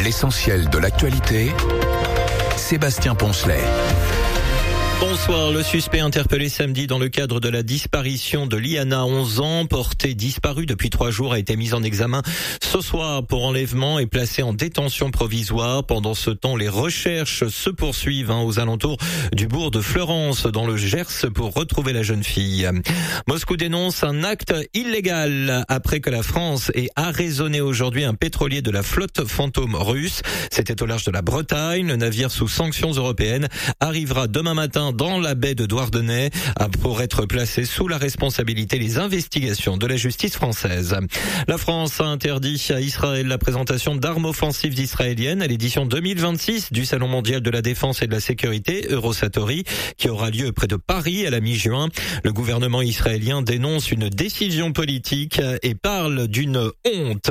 L'essentiel de l'actualité, Sébastien Poncelet. Bonsoir. Le suspect interpellé samedi dans le cadre de la disparition de Liana, 11 ans, portée disparue depuis 3 jours, a été mis en examen ce soir pour enlèvement et placé en détention provisoire. Pendant ce temps, les recherches se poursuivent aux alentours du bourg de Fleurance, dans le Gers, pour retrouver la jeune fille. Moscou dénonce un acte illégal après que la France ait arraisonné aujourd'hui un pétrolier de la flotte fantôme russe. C'était au large de la Bretagne. Le navire sous sanctions européennes arrivera demain matin dans la baie de Douarnenez pour être placé sous la responsabilité des investigations de la justice française. La France a interdit à Israël la présentation d'armes offensives israéliennes à l'édition 2026 du Salon mondial de la défense et de la sécurité Eurosatory, qui aura lieu près de Paris à la mi-juin. Le gouvernement israélien dénonce une décision politique et parle d'une honte.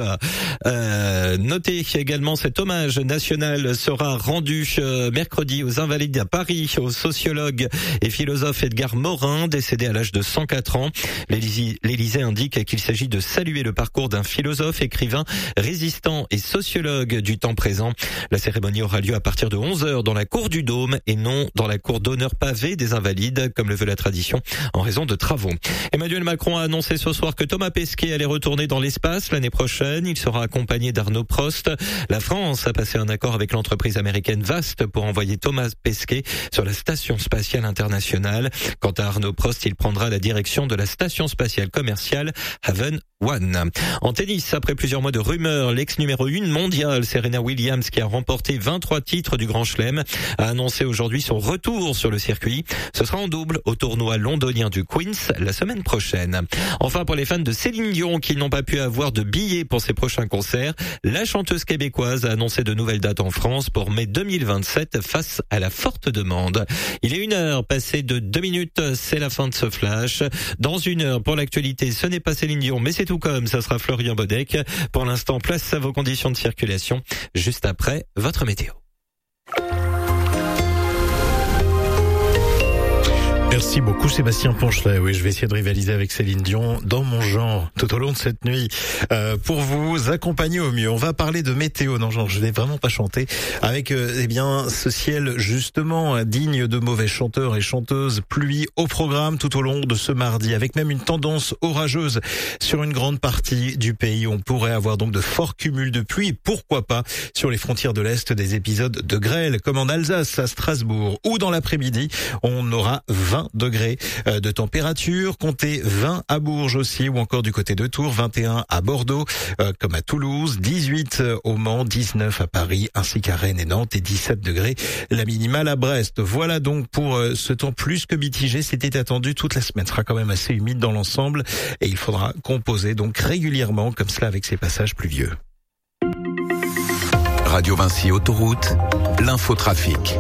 Notez également cet hommage national sera rendu mercredi aux Invalides à Paris, au sociologue et philosophe Edgar Morin, décédé à l'âge de 104 ans. L'Élysée indique qu'il s'agit de saluer le parcours d'un philosophe, écrivain, résistant et sociologue du temps présent. La cérémonie aura lieu à partir de 11h dans la cour du Dôme et non dans la cour d'honneur pavée des Invalides, comme le veut la tradition, en raison de travaux. Emmanuel Macron a annoncé ce soir que Thomas Pesquet allait retourner dans l'espace l'année prochaine. Il sera accompagné d'Arnaud Prost. La France a passé un accord avec l'entreprise américaine Vast pour envoyer Thomas Pesquet sur la station spatiale internationale. Quant à Arnaud Prost, il prendra la direction de la station spatiale commerciale Haven One. En tennis, après plusieurs mois de rumeurs, l'ex numéro 1 mondiale Serena Williams, qui a remporté 23 titres du Grand Chelem, a annoncé aujourd'hui son retour sur le circuit. Ce sera en double au tournoi londonien du Queen's la semaine prochaine. Enfin, pour les fans de Céline Dion qui n'ont pas pu avoir de billets pour ses prochains concerts, la chanteuse québécoise a annoncé de nouvelles dates en France pour mai 2027 face à la forte demande. Il est 1h passée de 2 minutes, c'est la fin de ce flash. Dans 1 heure, pour l'actualité, ce n'est pas Céline Dion, mais c'est tout comme, ça sera Florian Bodec. Pour l'instant, place à vos conditions de circulation, juste après votre météo. Merci beaucoup Sébastien Poncelet. Oui, je vais essayer de rivaliser avec Céline Dion dans mon genre tout au long de cette nuit pour vous accompagner au mieux. On va parler de météo. Non, genre, je vais vraiment pas chanter avec ce ciel justement digne de mauvais chanteurs et chanteuses. Pluie au programme tout au long de ce mardi, avec même une tendance orageuse sur une grande partie du pays. On pourrait avoir donc de forts cumuls de pluie. Pourquoi pas sur les frontières de l'Est des épisodes de grêle, comme en Alsace, à Strasbourg, ou dans l'après-midi, on aura 20 degrés de température, comptez 20 à Bourges aussi, ou encore du côté de Tours, 21 à Bordeaux, comme à Toulouse, 18 au Mans, 19 à Paris, ainsi qu'à Rennes et Nantes, et 17 degrés la minimale à Brest. Voilà donc pour ce temps plus que mitigé. C'était attendu toute la semaine, sera quand même assez humide dans l'ensemble, et il faudra composer donc régulièrement comme cela avec ces passages pluvieux. Radio Vinci Autoroute, l'infotrafic.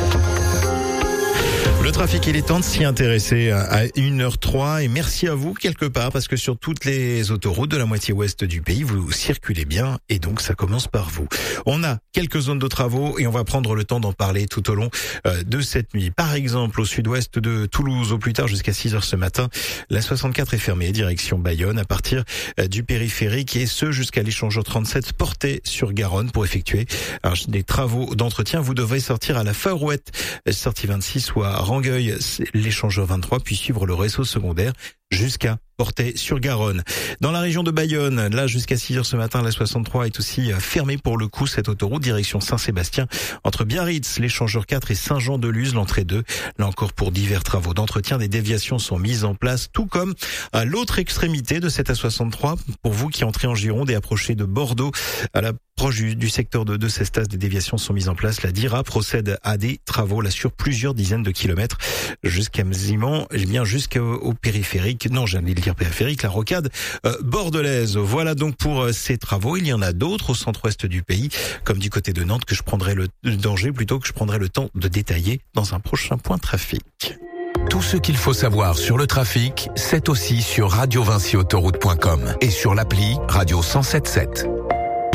Le trafic, il est temps de s'y intéresser à 1h03 et merci à vous quelque part parce que sur toutes les autoroutes de la moitié ouest du pays, vous circulez bien et donc ça commence par vous. On a quelques zones de travaux et on va prendre le temps d'en parler tout au long de cette nuit. Par exemple, au sud-ouest de Toulouse, au plus tard jusqu'à 6h ce matin, la 64 est fermée, direction Bayonne à partir du périphérique et ce jusqu'à l'échangeur 37 porté sur Garonne pour effectuer des travaux d'entretien. Vous devrez sortir à la Farouette, sortie 26 ou à Rangueil, l'échangeur 23, puis suivre le réseau secondaire jusqu'à Portet-sur-Garonne. Dans la région de Bayonne, là jusqu'à 6h ce matin, la 63 est aussi fermée pour le coup, cette autoroute, direction Saint-Sébastien, entre Biarritz, l'échangeur 4 et Saint-Jean-de-Luz, l'entrée 2. Là encore pour divers travaux d'entretien, des déviations sont mises en place, tout comme à l'autre extrémité de cette A63, pour vous qui entrez en Gironde et approchez de Bordeaux, à la proche du secteur de Cestas, des déviations sont mises en place. La DIRA procède à des travaux là sur plusieurs dizaines de kilomètres jusqu'à jusqu'au périphérique. Non, j'allais dire périphérique, la rocade bordelaise. Voilà donc pour ces travaux. Il y en a d'autres au centre-ouest du pays, comme du côté de Nantes, que je prendrai le temps de détailler dans un prochain point trafic. Tout ce qu'il faut savoir sur le trafic, c'est aussi sur radiovinciautoroute.com et sur l'appli Radio 107.7.